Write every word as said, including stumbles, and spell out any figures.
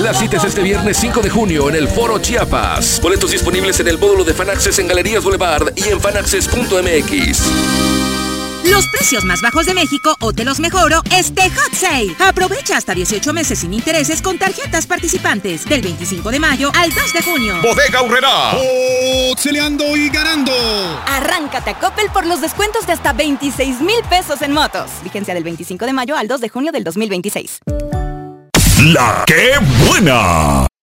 La cita es este viernes cinco de junio en el Foro Chiapas. Boletos disponibles en el módulo de Fanaccess en Galerías Boulevard y en fanaccess punto m x. Los precios más bajos de México o te los mejoro este Hot Sale. Aprovecha hasta dieciocho meses sin intereses con tarjetas participantes del veinticinco de mayo al dos de junio. Bodega Aurrerá. Exceleando y ganando. Arráncate a Coppel por los descuentos de hasta veintiséis mil pesos en motos. Vigencia del veinticinco de mayo al dos de junio del dos mil veintiséis. La que buena.